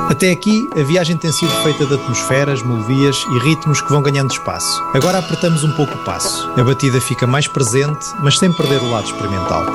Até aqui, a viagem tem sido feita de atmosferas, melodias e ritmos que vão ganhando espaço. Agora apertamos um pouco o passo. A batida fica mais presente, mas sem perder o lado experimental.